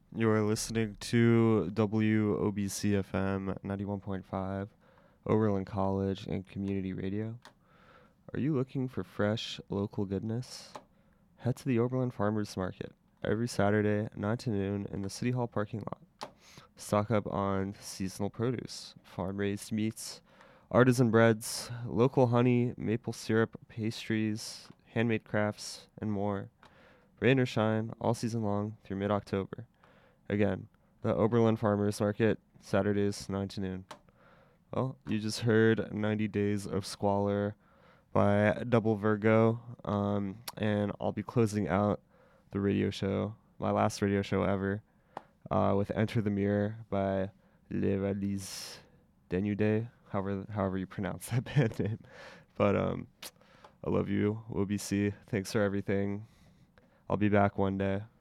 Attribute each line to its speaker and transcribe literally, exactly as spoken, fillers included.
Speaker 1: You are listening to W O B C F M ninety-one point five, Oberlin College and Community Radio. Are you looking for fresh, local goodness? Head to the Oberlin Farmers Market every Saturday, nine to noon, in the City Hall parking lot. Stock up on seasonal produce, farm-raised meats, artisan breads, local honey, maple syrup, pastries, handmade crafts, and more. Rain or shine, all season long through mid-October. Again, the Oberlin Farmers Market, Saturdays, nine to noon. Well, you just heard ninety Days of Squalor by Double Virgo, um, and I'll be closing out the radio show, my last radio show ever, uh, with Enter the Mirror by Les Valise Denude, however, however you pronounce that band name. But um, I love you, O B C. Thanks for everything. I'll be back one day.